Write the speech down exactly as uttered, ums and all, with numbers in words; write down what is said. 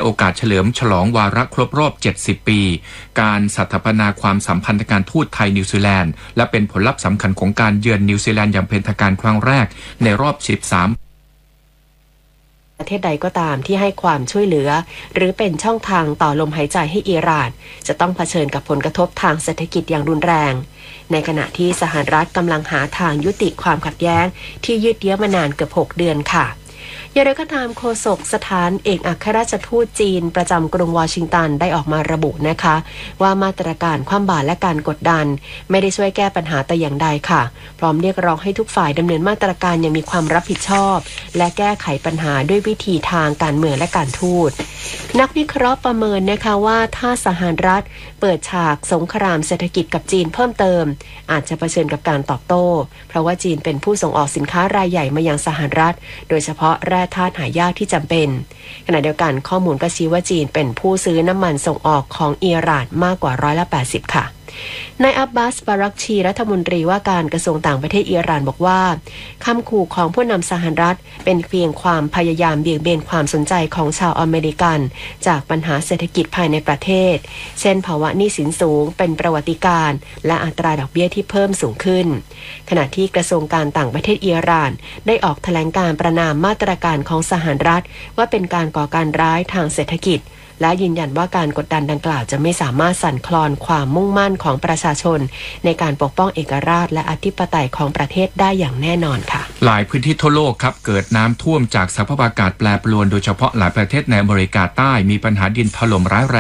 โอกาสเฉลิมฉลองวาระครบรอบเจ็ดสิบปีการสถาปนาความสัมพันธ์ทางการทูตไทยนิวซีแลนด์และเป็นผลลัพธ์สำคัญของการเยือนนิวซีแลนด์อย่างเป็นทางการครั้งแรกในรอบสิบสามประเทศใดก็ตามที่ให้ความช่วยเหลือหรือเป็นช่องทางต่อลมหายใจให้อิหร่านจะต้องเผชิญกับผลกระทบทางเศรษฐกิจอย่างรุนแรงในขณะที่สหรัฐกำลังหาทางยุติความขัดแย้งที่ยืดเยื้อมานานเกือบหกเดือนค่ะอย่างไรก็ตามโฆษกสถานเอกอัครราชทูตจีนประจำกรุงวอชิงตันได้ออกมาระบุนะคะว่ามาตรการคว่ำบาตรและการกดดันไม่ได้ช่วยแก้ปัญหาแต่อย่างใดค่ะพร้อมเรียกร้องให้ทุกฝ่ายดำเนินมาตรการอย่างมีความรับผิดชอบและแก้ไขปัญหาด้วยวิธีทางการเมืองและการทูตนักวิเคราะห์ประเมินนะคะว่าถ้าสหรัฐเปิดฉากสงครามเศรษฐกิจกับจีนเพิ่มเติมอาจจะเผชิญกับการตอบโต้เพราะว่าจีนเป็นผู้ส่งออกสินค้ารายใหญ่มายังสหรัฐโดยเฉพาะแร่ธาตุหายากที่จำเป็นขณะเดียวกันข้อมูลก็ชี้ว่าจีนเป็นผู้ซื้อน้ำมันส่งออกของอิหร่านมากกว่าร้อยละแปดสิบค่ะนายอับบาส บารักชีรัฐมนตรีว่าการกระทรวงต่างประเทศอิหร่านบอกว่าคำขู่ของผู้นำสหรัฐเป็นเพียงความพยายามเบี่ยงเบนความสนใจของชาวอเมริกันจากปัญหาเศรษฐกิจภายในประเทศเช่นภาวะหนี้สินสูงเป็นประวัติการณ์และอัตราดอกเบี้ยที่เพิ่มสูงขึ้นขณะที่กระทรวงการต่างประเทศอิหร่านได้ออกแถลงการประณามมาตรการของสหรัฐว่าเป็นการก่อการร้ายทางเศรษฐกิจและยืนยันว่าการกดดันดังกล่าวจะไม่สามารถสั่นคลอนความมุ่งมั่นของประชาชนในการปกป้องเอกราชและอธิปไตยของประเทศได้อย่างแน่นอนค่ะหลายพื้นที่ทั่วโลกครับเกิดน้ำท่วมจากสภาพอากาศแปรปรวนโดยเฉพาะหลายประเทศในอเมริกาใต้มีปัญหาดินถล่มร้ายแรง